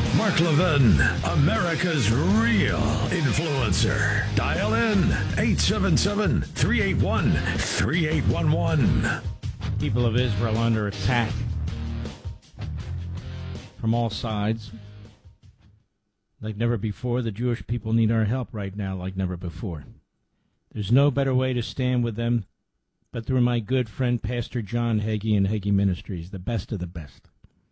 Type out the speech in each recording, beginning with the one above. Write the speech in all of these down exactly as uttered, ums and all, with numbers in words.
Mark Levin, America's real influencer. Dial in eight seven seven, three eight one, three eight one one. People of Israel under attack from all sides. Like never before, the Jewish people need our help right now like never before. There's no better way to stand with them but through my good friend Pastor John Hagee and Hagee Ministries, the best of the best.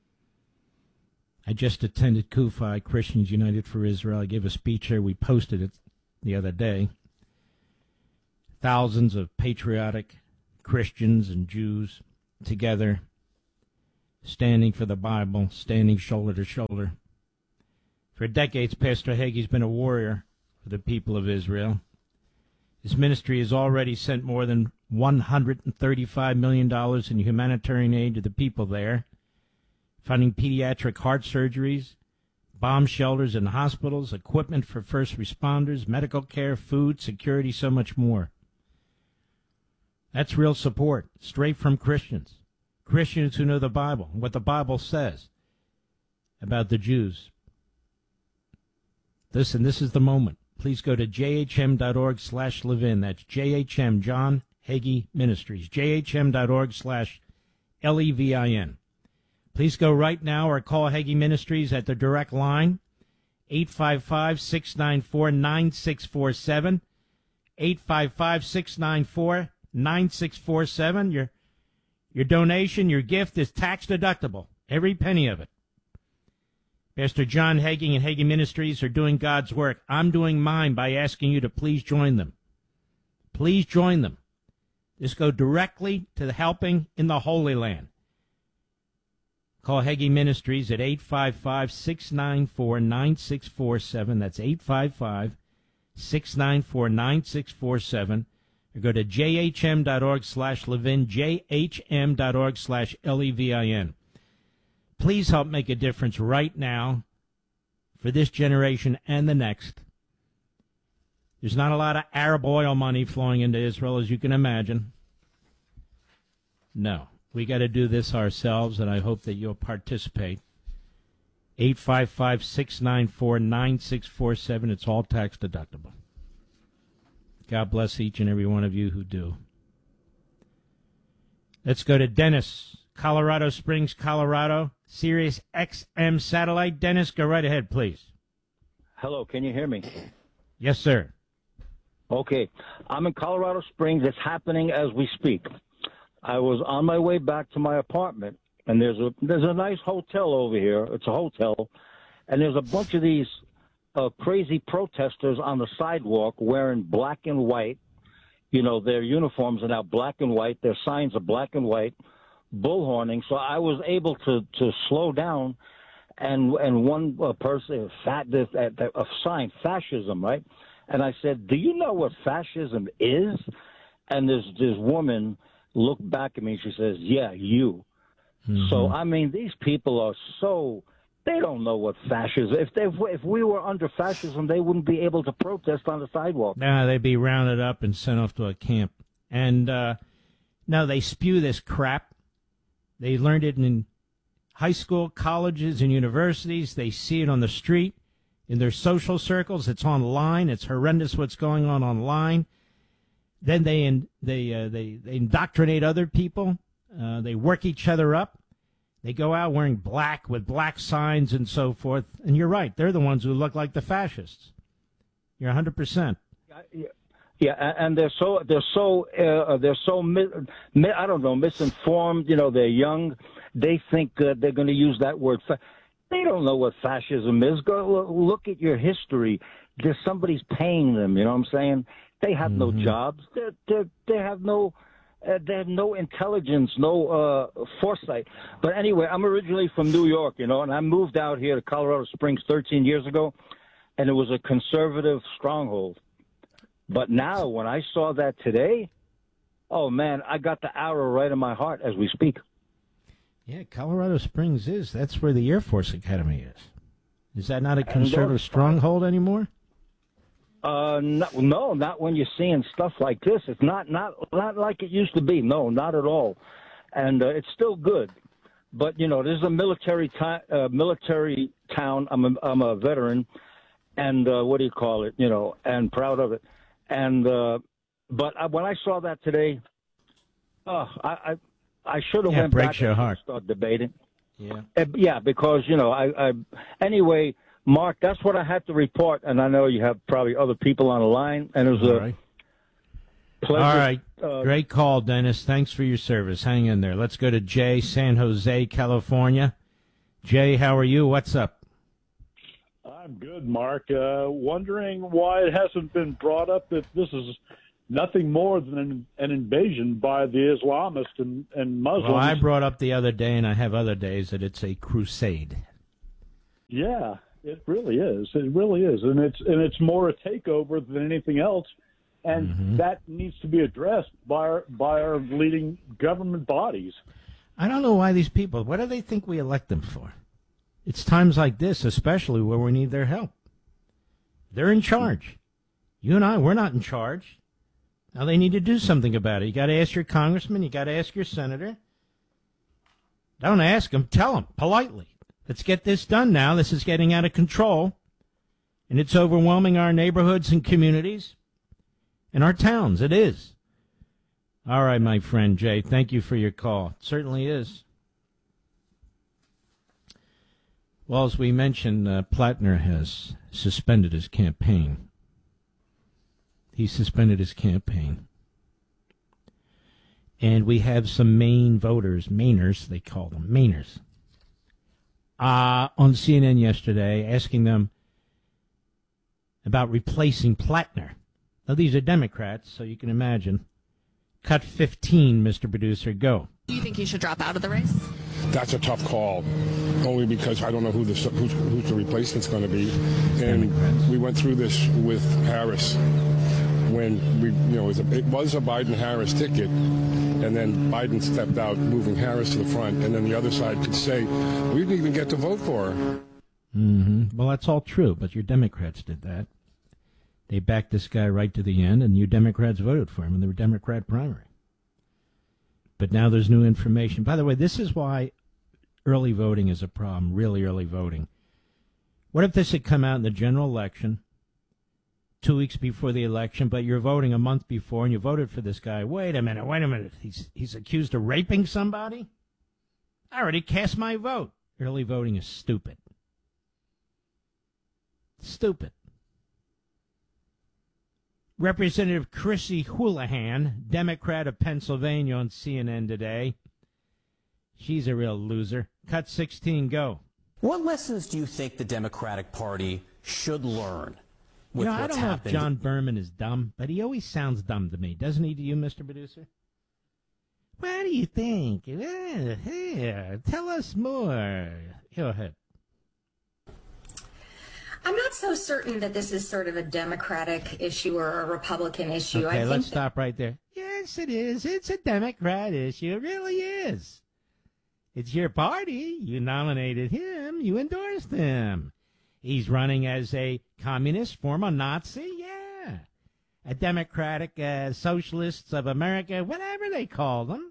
I just attended Kufi, Christians United for Israel. I gave a speech there. We posted it the other day. Thousands of patriotic Christians and Jews together, standing for the Bible, standing shoulder to shoulder. For decades, Pastor Hagee's been a warrior for the people of Israel. His ministry has already sent more than one hundred thirty-five million dollars in humanitarian aid to the people there, funding pediatric heart surgeries, bomb shelters and hospitals, equipment for first responders, medical care, food, security, so much more. That's real support, straight from Christians. Christians who know the Bible, what the Bible says about the Jews. Listen, this is the moment. Please go to jhm.org slash Levin. That's J H M, John Hagee Ministries. jhm.org slash L E V I N. Please go right now or call Hagee Ministries at the direct line, eight five five, six nine four, nine six four seven, eight five five, six nine four, nine six four seven. Your, your donation, your gift is tax deductible, every penny of it. Pastor John Hagee and Hagee Ministries are doing God's work. I'm doing mine by asking you to please join them. Please join them. This go directly to the helping in the Holy Land. Call Hagee Ministries at eight five five, six nine four, nine six four seven. That's eight five five, six nine four, nine six four seven. Or go to jhm.org slash Levin, jhm.org slash L E V I N. Please help make a difference right now for this generation and the next. There's not a lot of Arab oil money flowing into Israel, as you can imagine. No. We got to do this ourselves, and I hope that you'll participate. eight five five, six nine four, nine six four seven. It's all tax deductible. God bless each and every one of you who do. Let's go to Dennis, Colorado Springs, Colorado. Sirius X M satellite. Dennis, go right ahead, please. Hello, can you hear me? Yes, sir. Okay. I'm in Colorado Springs. It's happening as we speak. I was on my way back to my apartment, and there's a there's a nice hotel over here. It's a hotel, and there's a bunch of these uh, crazy protesters on the sidewalk wearing black and white. You know, their uniforms are now black and white. Their signs are black and white, bullhorning. So I was able to, to slow down, and and one uh, person, fat, this, uh, a sign, fascism, right? And I said, do you know what fascism is? And this this woman looked back at me. She says, yeah, you. Mm-hmm. So, I mean, these people are so, they don't know what fascism, if they, if we were under fascism, they wouldn't be able to protest on the sidewalk. No, they'd be rounded up and sent off to a camp. And, uh, no, they spew this crap. They learned it in high school, colleges, and universities. They see it on the street, in their social circles. It's online. It's horrendous what's going on online. Then they in, they, uh, they they indoctrinate other people. Uh, they work each other up. They go out wearing black with black signs and so forth. And you're right; they're the ones who look like the fascists. You're one hundred percent. Yeah, yeah, and they're so they're so uh, they're so I don't know misinformed. You know, they're young. They think uh, they're going to use that word. Fa- they don't know what fascism is. Go look at your history. There's somebody's paying them. You know what I'm saying? They have mm-hmm. no jobs. They they they have no uh, they have no intelligence, no uh, foresight. But anyway, I'm originally from New York, you know, and I moved out here to Colorado Springs thirteen years ago, and it was a conservative stronghold. But now, when I saw that today, oh man, I got the arrow right in my heart as we speak. Yeah, Colorado Springs is. That's where the Air Force Academy is. Is that not a conservative stronghold anymore? Uh, no, no, not when you're seeing stuff like this. It's not, not, not like it used to be. No, not at all. And uh, it's still good. but you know, this is a military ti- uh, military town. I'm a, I'm a veteran, and uh, what do you call it? You know, and proud of it. And uh, but I, when I saw that today, uh, I I, I should have Yeah, went breaks back your and heart. start debating. Yeah. Uh, yeah, because you know, I, I anyway, Mark, that's what I had to report, and I know you have probably other people on the line, and it was All a right. pleasure. All right. Uh, Great call, Dennis. Thanks for your service. Hang in there. Let's go to Jay, San Jose, California. Jay, how are you? What's up? I'm good, Mark. Uh, wondering why it hasn't been brought up that this is nothing more than an, an invasion by the Islamists and, and Muslims. Well, I brought up the other day, and I have other days, that it's a crusade. Yeah, it really is. It really is, and it's and it's more a takeover than anything else. And Mm-hmm. that needs to be addressed by our, by our leading government bodies. I don't know why these people, what do they think we elect them for? It's times like this, especially where we need their help. They're in charge. You and I, we're not in charge. Now they need to do something about it. You got to ask your congressman. You got to ask your senator. Don't ask them. Tell them politely. Let's get this done now. This is getting out of control, and it's overwhelming our neighborhoods and communities and our towns. It is. All right, my friend Jay, thank you for your call. It certainly is. Well, as we mentioned, uh, Plattner has suspended his campaign. He suspended his campaign. And we have some Maine voters, Mainers, they call them, Mainers, uh, on C N N yesterday asking them about replacing Plattner. Now, these are Democrats, so you can imagine. Cut fifteen, Mister Producer, go. Do you think he should drop out of the race? That's a tough call, only because I don't know who the who's, who's the replacement's going to be. And Democrats. we went through this with Harris when we, you know, it was a, it was a Biden-Harris ticket, and then Biden stepped out, moving Harris to the front, and then the other side could say, we didn't even get to vote for her. Mm-hmm. Well, that's all true, but your Democrats did that. They backed this guy right to the end, and you Democrats voted for him in the Democrat primary. But now there's new information. By the way, this is why early voting is a problem, really early voting. What if this had come out in the general election, two weeks before the election, but you're voting a month before, and you voted for this guy? Wait a minute, wait a minute. He's, he's accused of raping somebody? I already cast my vote. Early voting is stupid. Stupid. Representative Chrissy Houlihan, Democrat of Pennsylvania, on C N N today. She's a real loser. Cut sixteen, go. What lessons do you think the Democratic Party should learn You with know, I what's don't know happened? if John Berman is dumb, but he always sounds dumb to me. Doesn't he to you, Mister Producer? What do you think? Uh, Here, tell us more. Go ahead. I'm not so certain that this is sort of a Democratic issue or a Republican issue. Okay, I think let's that- stop right there. Yes, it is. It's a Democrat issue. It really is. It's your party. You nominated him. You endorsed him. He's running as a communist, former Nazi. Yeah. A Democratic uh, Socialists of America, whatever they call them.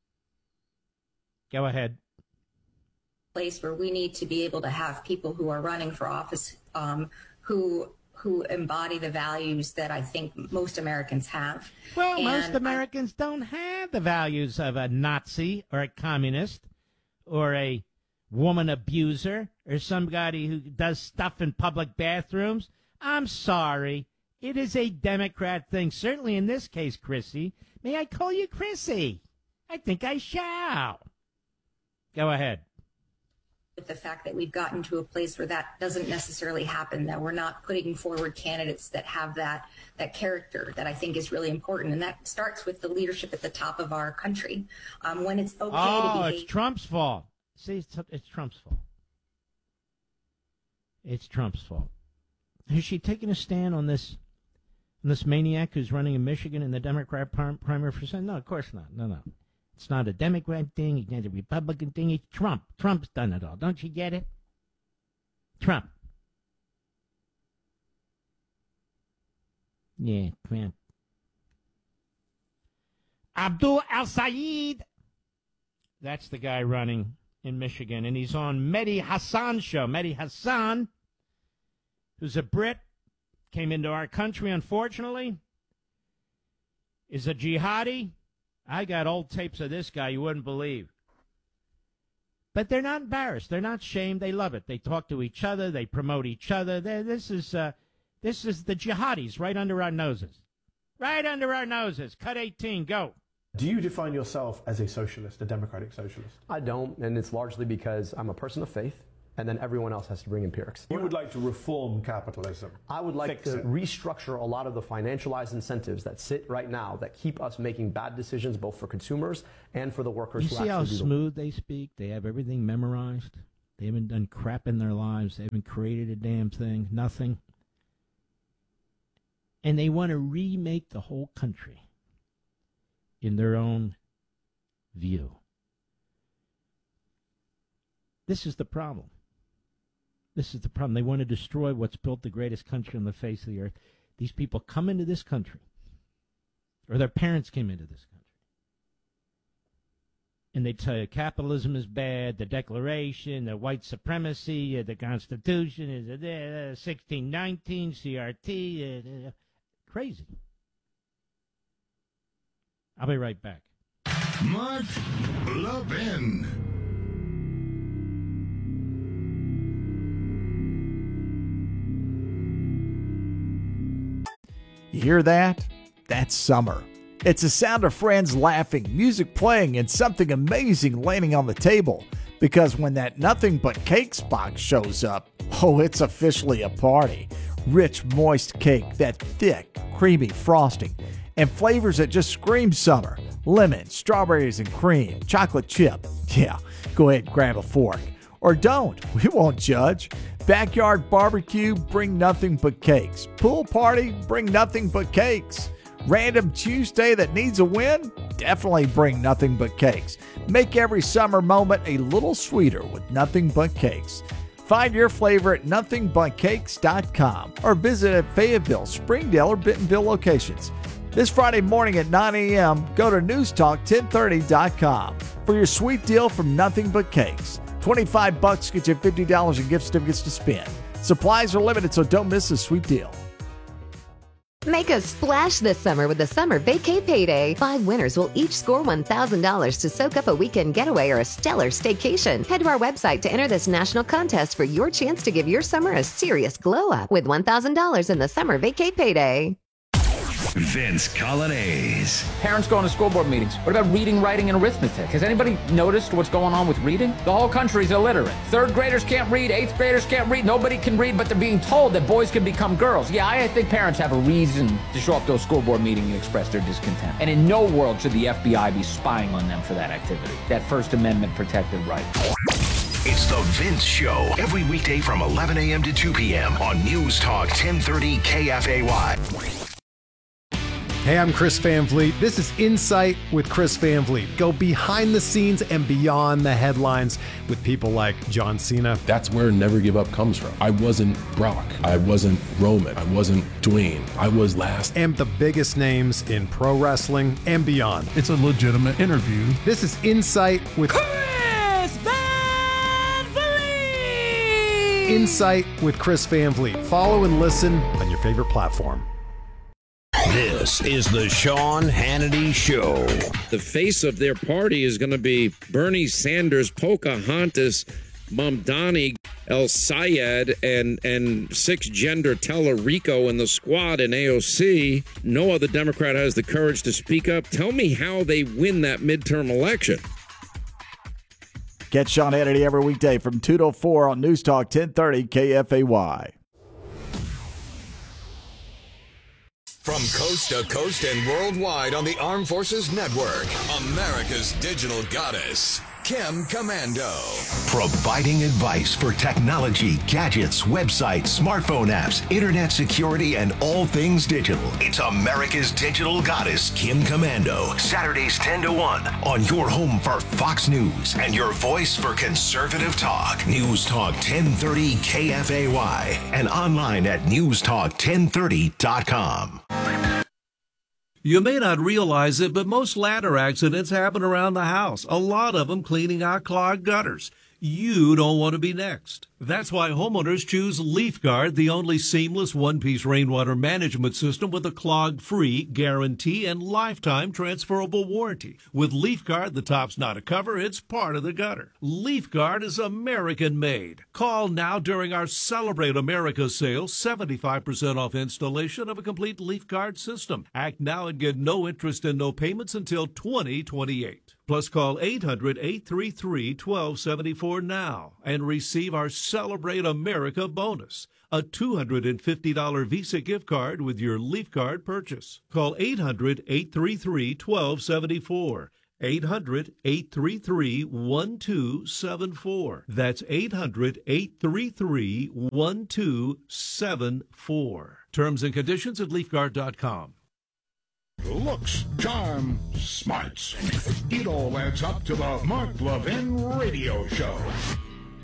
Go ahead. place where we need to be able to have people who are running for office um, who who embody the values that I think most Americans have. Well, And most I- Americans don't have the values of a Nazi or a communist or a woman abuser or somebody who does stuff in public bathrooms. I'm sorry. It is a Democrat thing. Certainly in this case, Chrissy. May I call you Chrissy? I think I shall. Go ahead. with the fact that we've gotten to a place where that doesn't necessarily happen, that we're not putting forward candidates that have that that character that I think is really important. And that starts with the leadership at the top of our country. Um, when it's okay Oh, to behave. it's Trump's fault. See, it's, it's Trump's fault. It's Trump's fault. Has she taken a stand on this on this maniac who's running in Michigan in the Democrat prim- primary for Senate? No, of course not. No, no. It's not a Democrat thing. It's not a Republican thing. It's Trump. Trump's done it all. Don't you get it? Trump. Yeah, Trump. Abdul al-Sayed. That's the guy running in Michigan, and he's on Mehdi Hassan's show. Mehdi Hassan, who's a Brit, came into our country, unfortunately, is a jihadi. I got old tapes of this guy you wouldn't believe. But they're not embarrassed. They're not shamed. They love it. They talk to each other. They promote each other. They're, this is uh, this is the jihadis right under our noses. Right under our noses. Cut eighteen. Go. Do you define yourself as a socialist, a democratic socialist? I don't, and it's largely because I'm a person of faith, and then everyone else has to bring empirics. You would like to reform capitalism? I would like Fix to it. restructure a lot of the financialized incentives that sit right now that keep us making bad decisions both for consumers and for the workers You who see actually how do smooth they speak? They have everything memorized. They haven't done crap in their lives. They haven't created a damn thing. Nothing. And they want to remake the whole country in their own view. This is the problem. This is the problem. They want to destroy what's built the greatest country on the face of the earth. These people come into this country, or their parents came into this country, and they tell you capitalism is bad, the Declaration, the white supremacy, uh, the Constitution is uh, sixteen nineteen, C R T, uh, uh, crazy. I'll be right back. Mark Levin. You hear that? That's summer. It's the sound of friends laughing, music playing, and something amazing landing on the table. Because when that Nothing But Cakes box shows up, oh, it's officially a party. Rich, moist cake, that thick, creamy frosting, and flavors that just scream summer. Lemon, strawberries and cream, chocolate chip. Yeah, go ahead and grab a fork. Or don't, we won't judge. Backyard barbecue, bring nothing but cakes. Pool party, bring nothing but cakes. Random Tuesday that needs a win? Definitely bring nothing but cakes. Make every summer moment a little sweeter with nothing but cakes. Find your flavor at nothing but cakes dot com or visit at Fayetteville, Springdale, or Bentonville locations. This Friday morning at nine a.m., go to news talk ten thirty dot com for your sweet deal from Nothing But Cakes. twenty-five bucks gets you fifty dollars in gift certificates to spend. Supplies are limited, so don't miss this sweet deal. Make a splash this summer with the Summer Vacay Payday. Five winners will each score one thousand dollars to soak up a weekend getaway or a stellar staycation. Head to our website to enter this national contest for your chance to give your summer a serious glow up with one thousand dollars in the Summer Vacay Payday. Vince Colonnese. Parents going to school board meetings. What about reading, writing, and arithmetic? Has anybody noticed what's going on with reading? The whole country's illiterate. Third graders can't read, eighth graders can't read, nobody can read, but they're being told that boys can become girls. Yeah, I think parents have a reason to show up to a school board meeting and express their discontent. And in no world should the F B I be spying on them for that activity. That First Amendment protected right. It's the Vince Show, every weekday from eleven a.m. to two p.m. on News Talk ten thirty K F A Y. Hey, I'm Chris Van Vliet. This is Insight with Chris Van Vliet. Go behind the scenes and beyond the headlines with people like John Cena. That's where Never Give Up comes from. I wasn't Brock. I wasn't Roman. I wasn't Dwayne. I was last. And the biggest names in pro wrestling and beyond. It's a legitimate interview. This is Insight with Chris Van Vliet. Insight with Chris Van Vliet. Follow and listen on your favorite platform. This is the Sean Hannity Show. The face of their party is going to be Bernie Sanders, Pocahontas, Mamdani, El Sayed, and, and six-gender Tellerico in the squad in A O C. No other Democrat has the courage to speak up. Tell me how they win that midterm election. Catch Sean Hannity every weekday from two to four on News Talk ten thirty K F A Y. From coast to coast and worldwide on the Armed Forces Network, America's digital goddess, Kim Commando. Providing advice for technology, gadgets, websites, smartphone apps, internet security, and all things digital. It's America's digital goddess, Kim Commando. Saturdays ten to one on your home for Fox News and your voice for conservative talk. News Talk ten thirty K F A Y and online at news talk ten thirty dot com. You may not realize it, but most ladder accidents happen around the house, a lot of them cleaning out clogged gutters. You don't want to be next. That's why homeowners choose LeafGuard, the only seamless one-piece rainwater management system with a clog-free guarantee and lifetime transferable warranty. With LeafGuard, the top's not a cover, it's part of the gutter. LeafGuard is American-made. Call now during our Celebrate America sale, seventy-five percent off installation of a complete LeafGuard system. Act now and get no interest and no payments until twenty twenty-eight. Plus, call eight hundred, eight three three, one two seven four now and receive our Celebrate America bonus, a two hundred fifty dollars Visa gift card with your LeafGuard purchase. Call eight hundred, eight three three, one two seven four. eight hundred, eight three three, one two seven four. That's eight hundred, eight three three, one two seven four. Terms and conditions at leaf guard dot com. Looks, charm, smarts. It all adds up to the Mark Levin Radio Show.